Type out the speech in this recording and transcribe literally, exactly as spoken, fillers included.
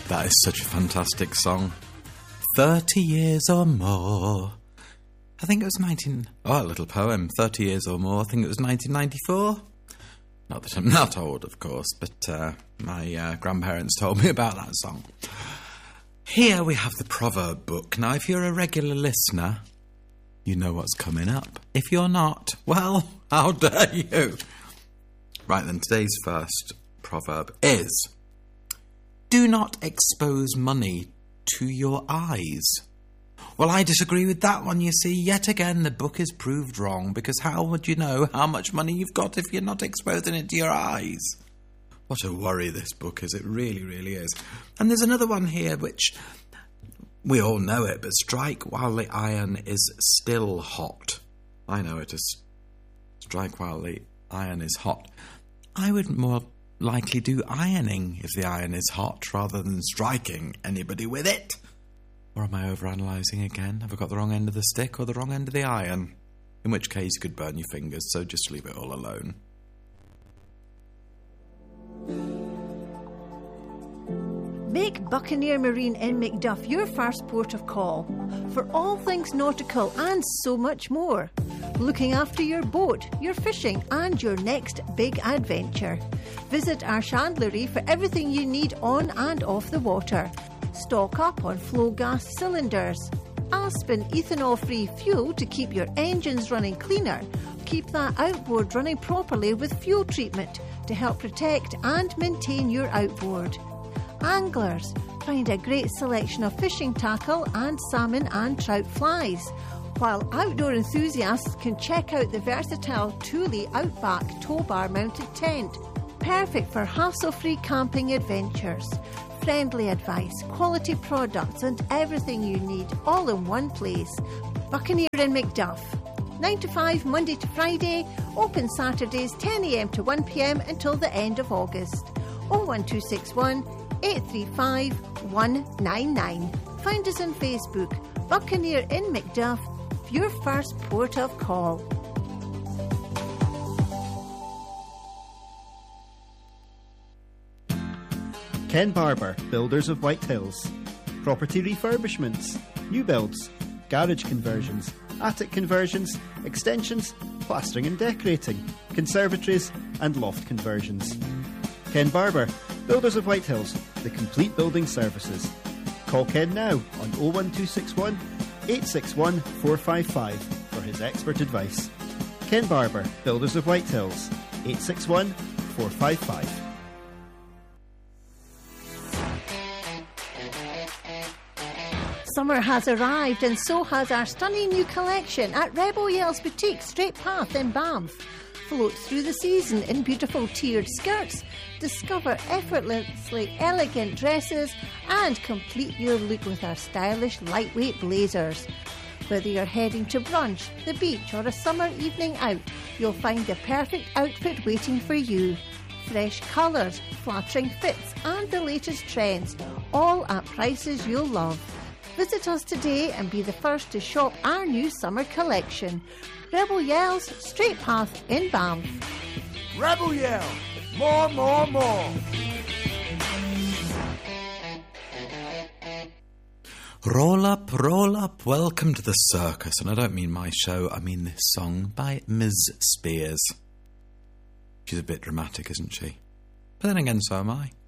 That is such a fantastic song. Thirty years or more. I think it was nineteen... Oh, a little poem. Thirty years or more. I think it was nineteen ninety-four. Not that I'm not old, of course, but uh, my uh, grandparents told me about that song. Here we have the proverb book. Now, if you're a regular listener, you know what's coming up. If you're not, well, how dare you? Right then, today's first proverb is... Do not expose money to your eyes. Well, I disagree with that one, you see. Yet again, the book is proved wrong, because how would you know how much money you've got if you're not exposing it to your eyes? What a worry this book is. It really, really is. And there's another one here which... We all know it, but strike while the iron is still hot. I know it as strike while the iron is hot. I would more... likely do ironing if the iron is hot rather than striking anybody with it. Or am I overanalyzing again? Have I got the wrong end of the stick or the wrong end of the iron? In which case you could burn your fingers, so just leave it all alone. Make Buccaneer Marine in Macduff your first port of call for all things nautical and so much more. Looking after your boat, your fishing and your next big adventure. Visit our chandlery for everything you need on and off the water. Stock up on flow gas cylinders. Aspen ethanol-free fuel to keep your engines running cleaner. Keep that outboard running properly with fuel treatment to help protect and maintain your outboard. Anglers, find a great selection of fishing tackle and salmon and trout flies, while outdoor enthusiasts can check out the versatile Thule Outback tow bar mounted tent, perfect for hassle-free camping adventures. Friendly advice, quality products and everything you need all in one place. Buccaneer in Macduff. nine to five Monday to Friday, open Saturdays ten a m to one p m until the end of August. oh one two six one, eight three five, one nine nine. Find us on Facebook, Buccaneer in Macduff, your first port of call. Ken Barber, Builders of White Hills. Property refurbishments, new builds, garage conversions, attic conversions, extensions, plastering and decorating, conservatories and loft conversions. Ken Barber, Builders of White Hills, the complete building services. Call Ken now on oh one two six one, eight six one, four five five for his expert advice. Ken Barber, Builders of White Hills, eight six one, four five five. Summer has arrived and so has our stunning new collection at Rebel Yell's Boutique Straight Path in Banff. Float through the season in beautiful tiered skirts, discover effortlessly elegant dresses and complete your look with our stylish lightweight blazers. Whether you're heading to brunch, the beach or a summer evening out, you'll find the perfect outfit waiting for you. Fresh colours, flattering fits and the latest trends, all at prices you'll love. Visit us today and be the first to shop our new summer collection. Rebel Yell's Straight Path in Banff. Rebel Yell! More, more, more! Roll up, roll up, welcome to the circus. And I don't mean my show, I mean this song by Miz Spears. She's a bit dramatic, isn't she? But then again, so am I.